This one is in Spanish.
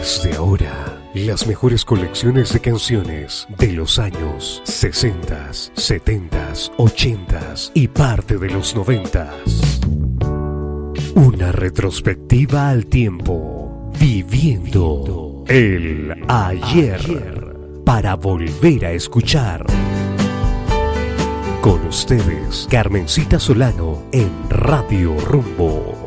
Desde ahora, las mejores colecciones de canciones de los años 60, 70, 80 y parte de los 90. Una retrospectiva al tiempo, viviendo el ayer para volver a escuchar. Con ustedes, Carmencita Solano en Radio Rumbo.